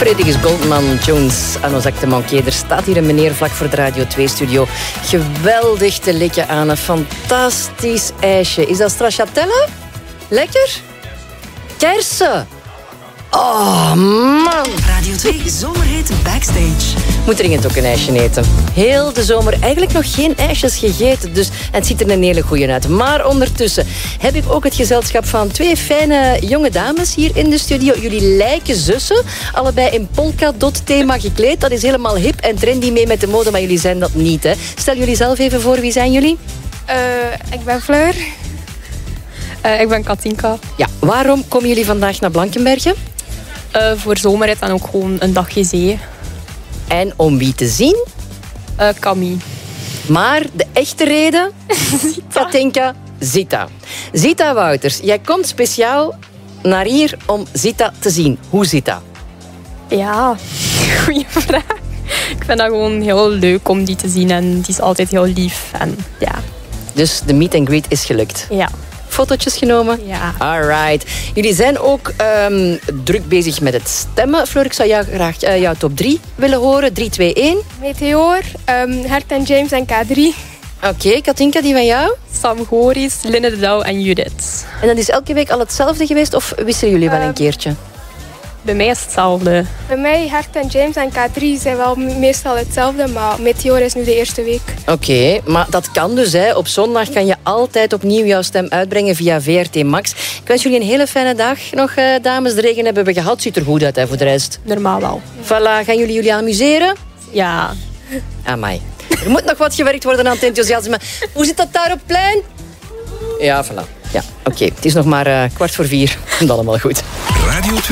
Fredrik Goldman, Jones, Anozak de Manqué. Er staat hier een meneer vlak voor de Radio 2-studio. Geweldig te likken aan een fantastisch ijsje. Is dat stracciatella? Lekker? Kersen. Oh, man. Radio 2 Zomerhit Backstage. Moet dringend ook een ijsje eten. Heel de zomer eigenlijk nog geen ijsjes gegeten. Dus het ziet er een hele goeie uit. Maar ondertussen heb ik ook het gezelschap van 2 fijne jonge dames hier in de studio. Jullie lijken zussen. Allebei in polka-dot thema gekleed. Dat is helemaal hip en trendy mee met de mode. Maar jullie zijn dat niet, hè. Stel jullie zelf even voor. Wie zijn jullie? Ik ben Fleur. Ik ben Katinka. Ja, waarom komen jullie vandaag naar Blankenberge? Voor zomerrit en ook gewoon een dagje zee. En om wie te zien? Camille. Maar de echte reden? Katinka, Zita. Zita Wouters, jij komt speciaal naar hier om Zita te zien. Hoe zit dat? Ja, goeie vraag. Ik vind dat gewoon heel leuk om die te zien en die is altijd heel lief. En ja. Dus de meet and greet is gelukt? Ja. Fotootjes genomen? Ja. Alright. Jullie zijn ook druk bezig met het stemmen. Fleur, ik zou jou graag jouw top 3 willen horen. 3, 2, 1. Meteor, Hert en James en K3. Oké, Katinka, die van jou? Sam Goris, Linne de Douw en Judith. En dat is elke week al hetzelfde geweest of wisselen jullie wel een keertje? Bij mij is hetzelfde. Bij mij, Hert en James en K3 zijn wel meestal hetzelfde, maar Meteor is nu de eerste week. Oké, maar dat kan dus. Hè. Op zondag kan je altijd opnieuw jouw stem uitbrengen via VRT Max. Ik wens jullie een hele fijne dag nog, dames. De regen hebben we gehad. Ziet er goed uit, hè, voor de rest. Normaal wel. Voilà, gaan jullie amuseren? Ja. Amai. Er moet nog wat gewerkt worden aan het enthousiasme. Hoe zit dat daar op het plein? Ja, voilà. Ja, oké. Het is nog maar 3:15. Komt allemaal goed. Radio 2.